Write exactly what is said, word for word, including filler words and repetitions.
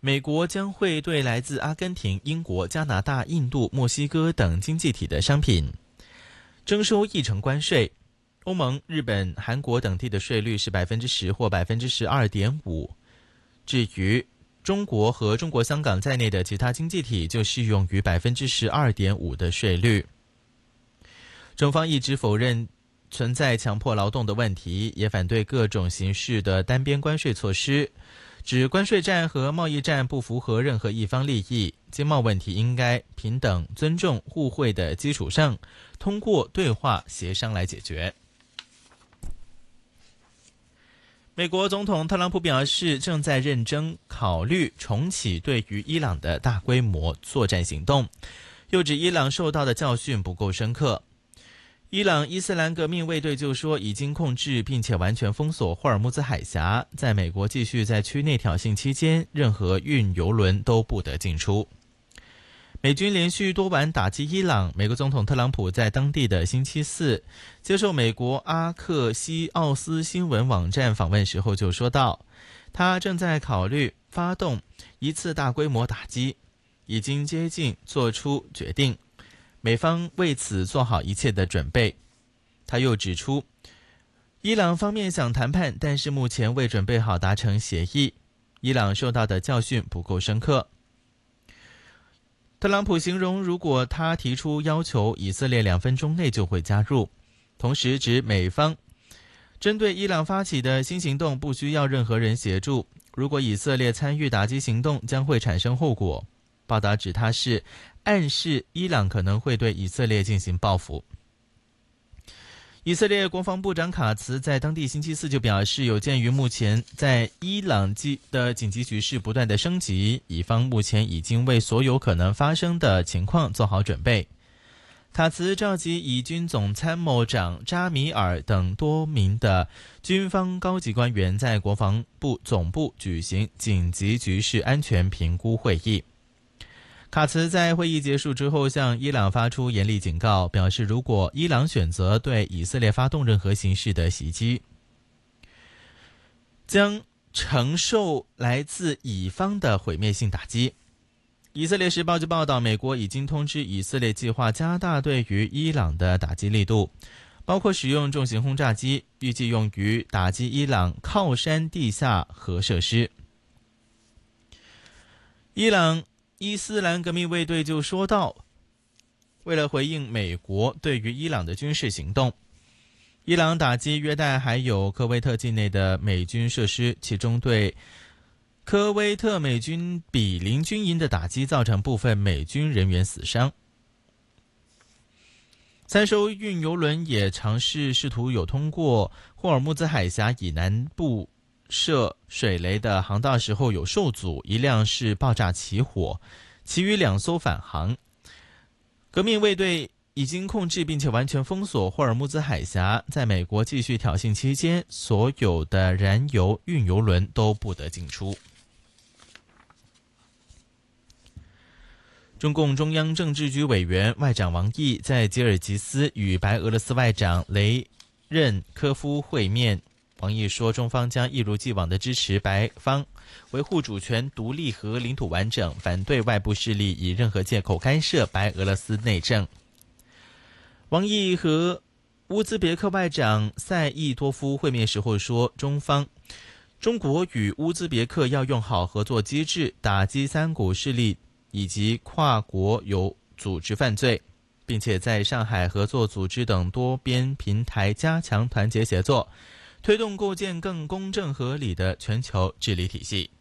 美国将会对来自阿根廷、英国、加拿大、印度、墨西哥等经济体的商品征收一成关税。欧盟、日本、韩国等地的税率是百分之十或百分之十二点五。至于中国和中国香港在内的其他经济体，就适用于百分之十二点五的税率。中方一直否认存在强迫劳动的问题，也反对各种形式的单边关税措施，指关税战和贸易战不符合任何一方利益，经贸问题应该平等、尊重、互惠的基础上，通过对话协商来解决。美国总统特朗普表示，正在认真考虑重启对于伊朗的大规模作战行动，又指伊朗受到的教训不够深刻。伊朗伊斯兰革命卫队就说，已经控制并且完全封锁霍尔木兹海峡，在美国继续在区内挑衅期间，任何运油轮都不得进出。美军连续多晚打击伊朗，美国总统特朗普在当地的星期四接受美国阿克西奥斯新闻网站访问时候就说道，他正在考虑发动一次大规模打击，已经接近做出决定，美方为此做好一切的准备。他又指出，伊朗方面想谈判，但是目前未准备好达成协议，伊朗受到的教训不够深刻。特朗普形容，如果他提出要求，以色列两分钟内就会加入，同时指美方针对伊朗发起的新行动不需要任何人协助，如果以色列参与打击行动将会产生后果。报道指他是暗示伊朗可能会对以色列进行报复。以色列国防部长卡茨在当地星期四就表示，有鉴于目前在伊朗的紧急局势不断的升级，以方目前已经为所有可能发生的情况做好准备。卡茨召集以军总参谋长扎米尔等多名的军方高级官员在国防部总部举行紧急局势安全评估会议。卡茨在会议结束之后向伊朗发出严厉警告，表示如果伊朗选择对以色列发动任何形式的袭击，将承受来自以方的毁灭性打击。以色列时报就报道，美国已经通知以色列计划加大对于伊朗的打击力度，包括使用重型轰炸机，预计用于打击伊朗靠山地下核设施。伊朗伊斯兰革命卫队就说道，为了回应美国对于伊朗的军事行动，伊朗打击约旦还有科威特境内的美军设施，其中对科威特美军比邻军营的打击造成部分美军人员死伤。三艘运油轮也尝试试图有通过霍尔木兹海峡以南部设水雷的航道时候有受阻，一辆是爆炸起火，其余两艘返航。革命卫队已经控制并且完全封锁霍尔木兹海峡，在美国继续挑衅期间，所有的燃油运油轮都不得进出。中共中央政治局委员外长王毅在吉尔吉斯与白俄罗斯外长雷任科夫会面。王毅说，中方将一如既往地支持白方维护主权、独立和领土完整，反对外部势力以任何借口干涉白俄罗斯内政。王毅和乌兹别克外长赛义多夫会面时候说，中方中国与乌兹别克要用好合作机制，打击三股势力以及跨国有组织犯罪，并且在上海合作组织等多边平台加强团结协作，推动构建更公正合理的全球治理体系。